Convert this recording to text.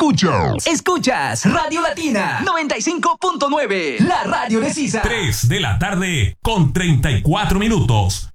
Escuchas Radio Latina 95.9, la radio de Sisa. 3 de la tarde con 34 minutos.